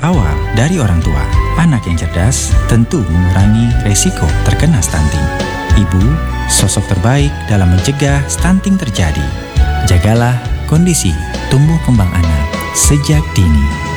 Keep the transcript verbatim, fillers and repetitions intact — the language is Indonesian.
awal dari orang tua. Anak yang cerdas tentu mengurangi resiko terkena stunting. Ibu, sosok terbaik dalam mencegah stunting terjadi. Jagalah kondisi tumbuh kembang anak sejak dini.